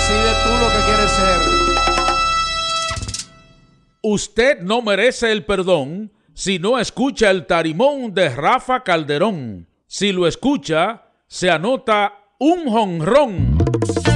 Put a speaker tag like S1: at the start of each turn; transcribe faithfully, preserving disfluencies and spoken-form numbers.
S1: Decide tú lo que quieres ser.
S2: Usted no merece el perdón si no escucha el tarimón de Rafa Calderón. Si lo escucha, se anota un jonrón.